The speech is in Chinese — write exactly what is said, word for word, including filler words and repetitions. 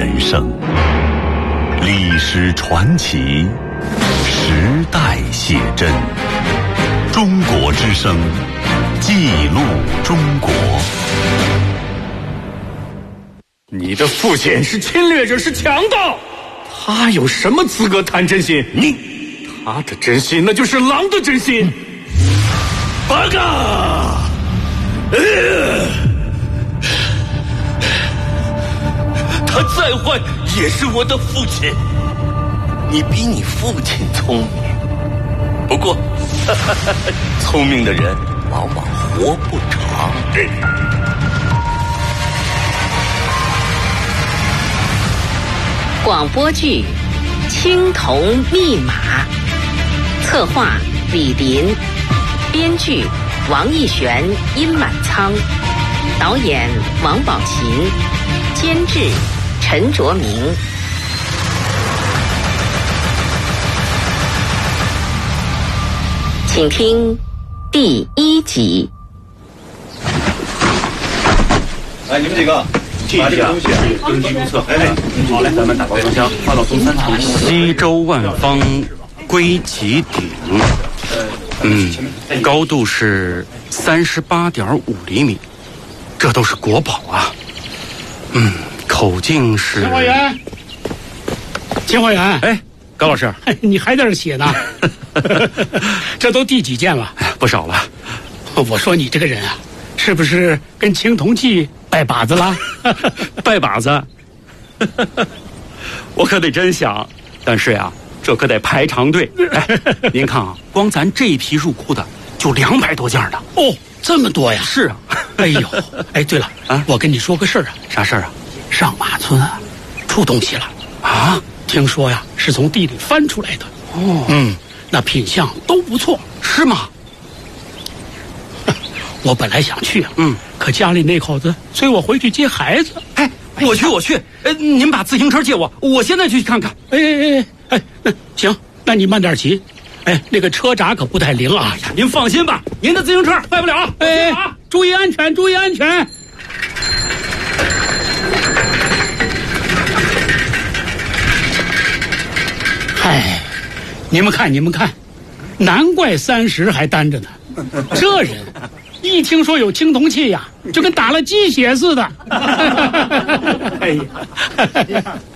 人生，历史传奇，时代写真。中国之声，记录中国。 你的父亲是侵略者，是强盗，他有什么资格谈真心？你，他的真心那就是狼的真心。八嘎！呃， 他再坏也是我的父亲。你比你父亲聪明，不过呵呵呵聪明的人往往活不长。 广播剧《青铜密码》，策划李林，编剧王义璇、殷满仓，导演王宝琴，监制陈卓明。请听第一集。 哎，你们几个把这个东西登记注册。哎，好嘞，咱们打包装箱，发到东三厂。 西周万方归其鼎，嗯，高度是三十八点五厘米，这都是国宝啊。嗯，口径是。 秦化员，秦化员， 哎，高老师， 你还在这写呢？这都第几件了？ 不少了。 我说你这个人啊，是不是跟青铜器拜把子了？ 拜把子？我可得真想，但是呀，这可得排长队。哎，您看啊，光咱这一批入库的就两百多件呢。 哦，这么多呀？ 是啊。 哎呦，哎，对了啊，我跟你说个事儿啊。 啥事儿啊？ 上马村啊，出东西了啊！听说呀，是从地里翻出来的。 哦， 嗯，那品相都不错， 是吗？ 我本来想去啊， 嗯， 可家里那口子催我回去接孩子。 哎，我去，我去。哎，您把自行车借我，我现在就去看看。 哎哎哎哎，那行，那你慢点骑。哎，那个车闸可不太灵啊。 哎呀，您放心吧，您的自行车坏不了。 哎，注意安全，注意安全。嗨，你们看，你们看，难怪三十还单着呢。这人一听说有青铜器呀，就跟打了鸡血似的。哎呀！